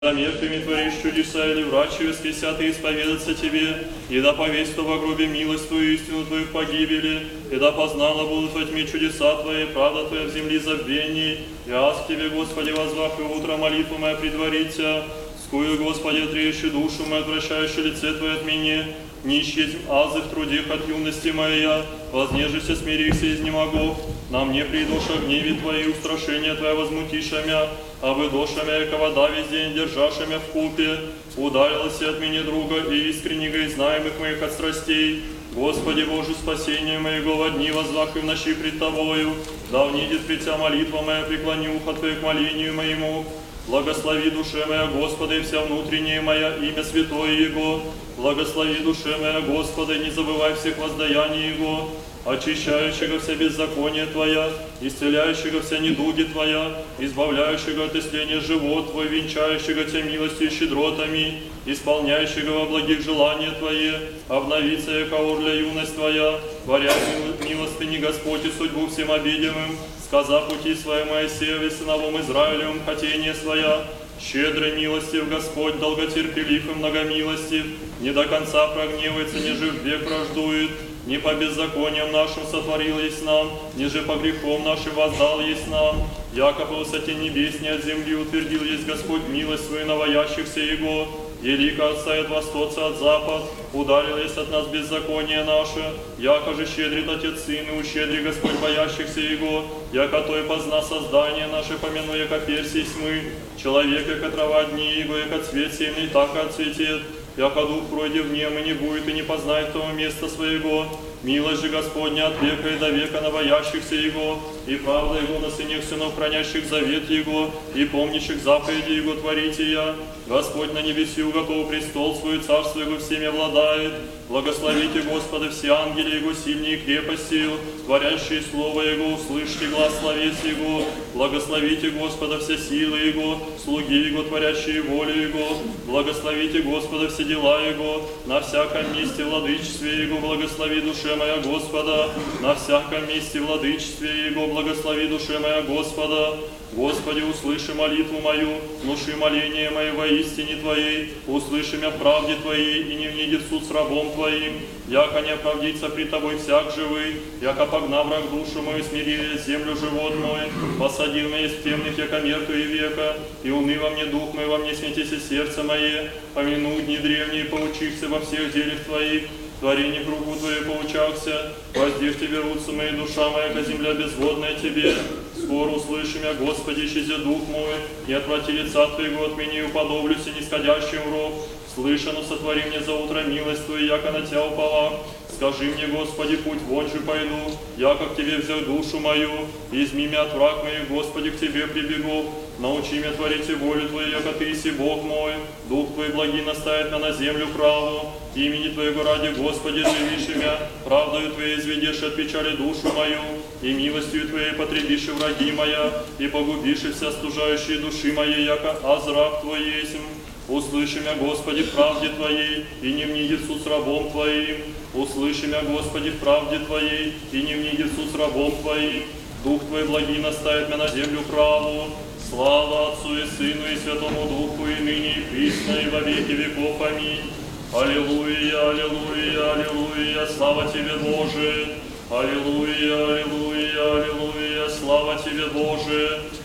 Мертвыми творишь чудеса, или врачи воскресят и исповедаться Тебе, и да повесть во гробе милость Твою, истину Твою в погибели, и да познала будут во тьме чудеса Твои, правда Твоя в земли забвений. Я к Тебе, Господи, возвах, и утро молитву моя предварится, скую, Господи, отреющий душу мою, отвращающий лице Твое от меня, не исчезнь азы в труде от юности моя, вознежися, смирихся, изнемогу, на мне придоша в гневе Твои, устрашения Твоя возмутишамя, а вы дошамя, яко вода весь день держашамя в купе, ударилась от меня друга и искреннего и знаемых моих от страстей. Господи Боже, спасение моего во дни возвах и в ночи пред Тобою, да внидит пред Тя молитва моя, преклони ухо Твое к молению моему. Благослови душе моя Господа и вся внутренняя моя, имя святое Его. Благослови душе моя Господа, не забывай всех воздаяний Его, очищающего вся беззаконие Твоя, исцеляющего вся недуги Твоя, избавляющего от исления живот Твой, венчающего Тя милостью и щедротами, исполняющего во благих желания Твои, обновится яко орля юность Твоя, творя милостыни Господь и судьбу всем обидимым, сказав пути своей Моисею и сыновом Израилевым хотение своя. Щедрый милостив Господь, долготерпелив и многомилостив, не до конца прогневается, ниже век враждует, не по беззакониям нашим сотворил есть нам, ниже по грехам нашим воздал есть нам. Яко по высоте небес не от земли утвердил есть Господь милость свою на боящихся Его. Елико отстоит востоца от запад, ударил есть от нас беззаконие наше. Яко же щедрит Отец Сын и ущедри Господь боящихся Его. Яко то и позна создание наше, помяну, яко персий мы. Человек, яко трава дни Его, яко цвет семей, так и отцветет. Яко дух пройдет в нем и не будет, и не познает того места своего. Милость же Господня от века и до века на боящихся Его, и правда Его на сынах сынов, хранящих завет Его, и помнящих заповеди Его творите я. Господь на небеси уготов престол свой, царство Его всеми обладает. Благословите Господа все ангели Его, сильнее крепостью, творящие Слово Его, услышьте глас словес Его. Благословите Господа все силы Его, слуги Его, творящие волю Его. Благословите Господа все дела Его, на всяком месте владычестве Его. Благослови душе моя Господа, на всяком месте владычестве Его. Благослови душе моя Господа. Господи, услыши молитву мою, внуши моление мое во истине Твоей, услыши меня в правде Твоей, и не внидит суд с рабом Твоим. Яко не оправдится при Тобой всяк живый, яко погнав враг душу мою, смирили землю живот мой, посадил меня из темных, яко мертву и века, и уны во мне дух мой, во мне смятися сердце мое, помяну дни древние, поучихся во всех делях Твоих, творение кругу Твое поучахся, воздев Тебе рутся мои, душа моя, ко земля безводная Тебе. Скоро услышим я, Господи, исчези дух мой, и отврати лица Твоего от меня, и уподоблюсь и нисходящим в ров. Слышано, сотвори мне за утро милость Твою, яко на Тя упала. Скажи мне, Господи, путь вон же пойду, яко к Тебе взял душу мою, и изми меня от враг моих, Господи, к Тебе прибегу. Научи меня творить волю Твою, яко Ты иси Бог мой, Дух Твой благий наставит меня на землю праву. Имени Твоего ради, Господи, живишь меня, правдою Твоей изведешь от печали душу мою, и милостью Твоей потребишь враги моя, и погубишь вся стужающие души моей, яко азраб Твой есть. Услыши меня, Господи, в правде Твоей, и не внидит суд с рабом Твоим. Услыши меня, Господи, в правде Твоей, и не внидит суд с рабом Твоим. Дух Твой благий наставит меня на землю праву. Слава Отцу и Сыну и Святому Духу, и ныне, и присно, и во веки веков. Аминь. Аллилуйя, аллилуйя, аллилуйя, слава Тебе, Боже! Аллилуйя, аллилуйя, аллилуйя, слава Тебе, Боже!